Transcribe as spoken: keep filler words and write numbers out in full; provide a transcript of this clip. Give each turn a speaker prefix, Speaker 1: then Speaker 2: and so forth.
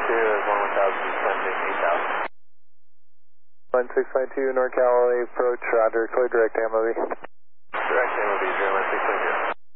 Speaker 1: two is one one thousand, descending eight thousand.
Speaker 2: one six nine two, NorCal approach, roger, clear direct M O V.
Speaker 1: Direct M O V, zero one six nine two.